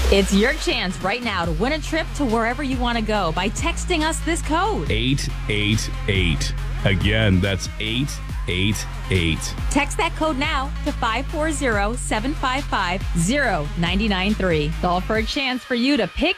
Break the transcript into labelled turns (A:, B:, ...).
A: It's your chance right now to win a trip to wherever you want to go by texting us this code.
B: 888. Again, that's 888.
A: Text that code now to 540-755-0993. All for a chance for you to pick